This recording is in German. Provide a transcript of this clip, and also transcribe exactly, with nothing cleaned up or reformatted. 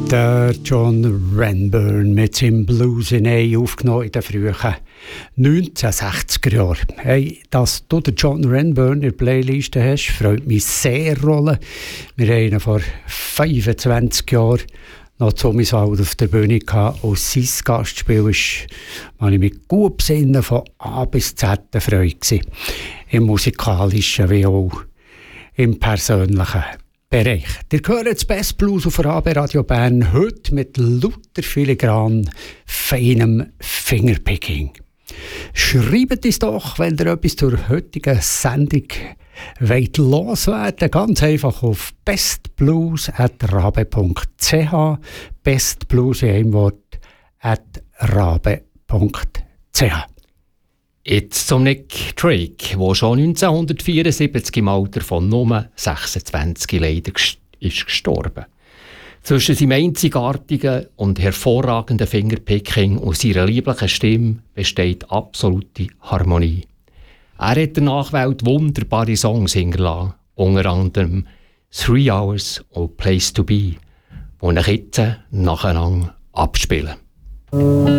Der John Renburn mit seinem Blues in A aufgenommen in den frühen neunzehnhundertsechziger Jahren. Hey, dass du den John Renburn in der Playlist hast, freut mich sehr. Rolle. Wir haben ihn vor fünfundzwanzig Jahren noch zu Miswald auf der Bühne gehabt. Und sein Gastspiel war ich mit gut besinnen von A bis Z erfreut. Im musikalischen wie auch im persönlichen Bereich. Ihr hört das Best Blues auf A B Radio Bern heute mit lauter filigran feinem Fingerpicking. Schreibt uns doch, wenn ihr etwas zur heutigen Sendung wollt loswerden. Ganz einfach auf bestblues at rabe punkt c h. Bestblues in einem Wort at rabe punkt c h. Jetzt zum Nick Drake, der schon neunzehnhundertvierundsiebzig im Alter von nur sechsundzwanzig leider ist gestorben. Zwischen seinem einzigartigen und hervorragenden Fingerpicking und seiner lieblichen Stimme besteht absolute Harmonie. Er hat der Nachwelt wunderbare Songs hinterlassen, unter anderem «Three Hours» und «Place to Be», die ich jetzt nacheinander abspielen.